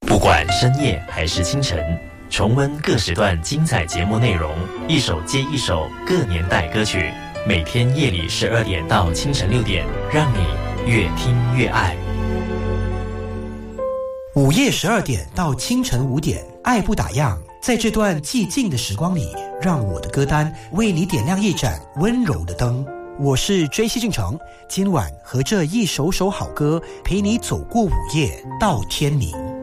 不管深夜还是清晨，重温各时段精彩节目内容，一首接一首各年代歌曲，每天夜里12点到清晨6点，让你越听越爱。 午夜12点到清晨5点，爱不打烊。在这段寂静的时光里，让我的歌单为你点亮一盏温柔的灯。我是 JC 正成，今晚和这一首首好歌陪你走过午夜到天明。